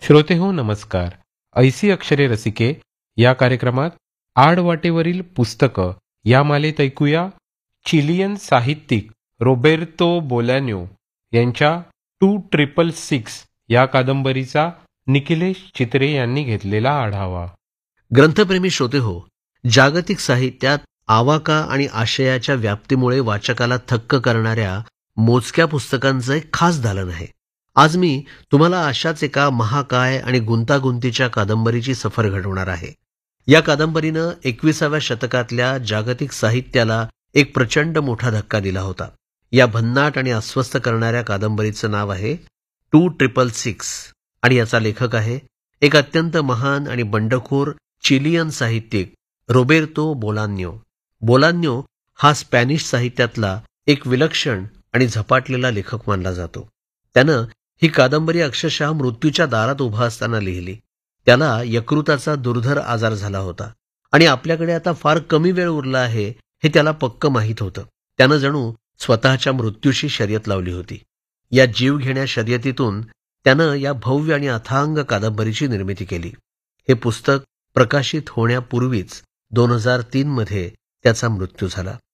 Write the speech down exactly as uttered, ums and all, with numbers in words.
श्रोते हो नमस्कार. ऐसी अक्षरे रसिके या कार्यक्रमात आडवाटेवरील पुस्तकं या मालेत ऐकूया चिलियन साहित्यिक रोबेर्तो बोलॅन्यो यांच्या टू ट्रिपल सिक्स या कादंबरीचा निखिलेश चित्रे यांनी घेतलेला आढावा. ग्रंथप्रेमी श्रोते हो, जागतिक साहित्यात आवाका आणि आशयाच्या व्याप्तीमुळे वाचकाला थक्क करणाऱ्या मोजक्या पुस्तकांचं एक खास दालन आहे. आज मी तुम्हाला अशाच एका महाकाय आणि गुंतागुंतीच्या कादंबरीची सफर घडवणार आहे. या कादंबरीनं एकविसाव्या शतकातल्या जागतिक साहित्याला एक प्रचंड मोठा धक्का दिला होता. या भन्नाट आणि अस्वस्थ करणाऱ्या कादंबरीचं नाव आहे टू ट्रिपल सिक्स आणि याचा लेखक आहे एक अत्यंत महान आणि बंडखोर चिलियन साहित्यिक रोबेर्तो बोलान्यो. बोलान्यो हा स्पॅनिश साहित्यातला एक विलक्षण आणि झपाटलेला लेखक मानला जातो. त्यानं ही कादंबरी अक्षरशः मृत्यूच्या दारात उभा असताना लिहिली. त्याला यकृताचा दुर्धर आजार झाला होता आणि आपल्याकडे आता फार कमी वेळ उरला आहे हे त्याला पक्क माहीत होतं. त्यानं जणू स्वतःच्या मृत्यूशी शर्यत लावली होती. या जीवघेण्या शर्यतीतून त्यानं या भव्य आणि अथांग कादंबरीची निर्मिती केली. हे पुस्तक प्रकाशित होण्यापूर्वीच दोन हजार तीन मध्ये त्याचा मृत्यू झाला.